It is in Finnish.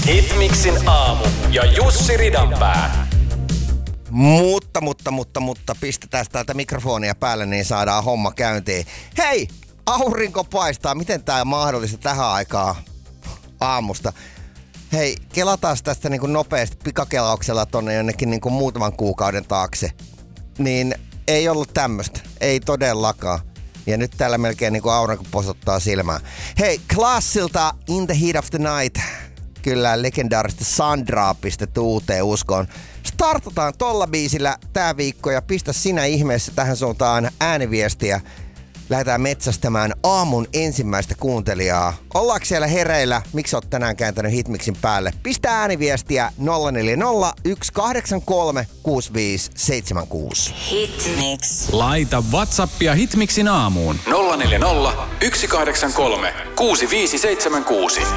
Hitmixin aamu ja Jussi Ridanpää. Mutta pistetään täältä mikrofonia päälle, niin saadaan homma käyntiin. Hei, aurinko paistaa. Miten tää on mahdollista tähän aikaan aamusta? Hei, kelataan tästä niin kuin nopeasti pikakelauksella tonne jonnekin niin kuin muutaman kuukauden taakse. Niin ei ollut tämmöstä. Ei todellakaan. Ja nyt täällä melkein niin kuin aurinko posottaa silmään. Hei, Klassilta In the Heat of the Night. Kyllä legendaarista Sandraa pistetty uuteen uskoon. Startataan tolla biisillä tää viikko ja pistä sinä ihmeessä tähän suuntaan ääniviestiä. Lähdetään metsästämään aamun ensimmäistä kuuntelijaa. Ollaanko siellä hereillä? Miksi oot tänään kääntänyt Hitmixin päälle? Pistä ääniviestiä 040 183 6576. Hitmix. Laita WhatsAppia Hitmixin aamuun 040 183 6576.